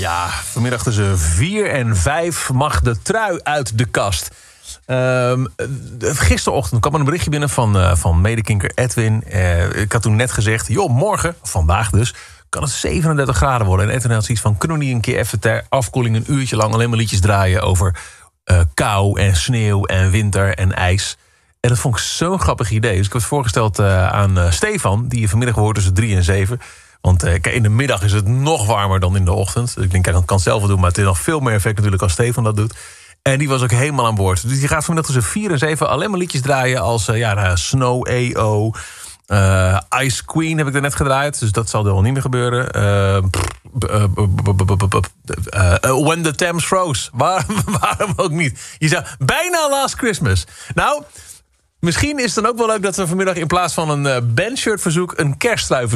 Ja, vanmiddag tussen 4 en 5 mag de trui uit de kast. Gisterochtend kwam er een berichtje binnen van medekinker Edwin. Ik had toen net gezegd, joh, morgen, vandaag dus, kan het 37 graden worden. En Edwin had zoiets van, kunnen we niet een keer even ter afkoeling een uurtje lang alleen maar liedjes draaien over kou en sneeuw en winter en ijs. En dat vond ik zo'n grappig idee. Dus ik heb het voorgesteld aan Stefan, die je vanmiddag hoort tussen 3 en 7. Want kijk, in de middag is het nog warmer dan in de ochtend. Dus ik denk, ik kan het zelf wel doen, maar het heeft nog veel meer effect natuurlijk als Stefan dat doet. En die was ook helemaal aan boord. Dus die gaat vanmiddag tussen 4 en 7 alleen maar liedjes draaien als Snow A.O., Ice Queen heb ik net gedraaid. Dus dat zal er wel niet meer gebeuren. When the Thames Froze. Waarom ook niet? Je zou bijna Last Christmas. Nou, misschien is het dan ook wel leuk dat we vanmiddag in plaats van een bandshirt verzoek een kersttrui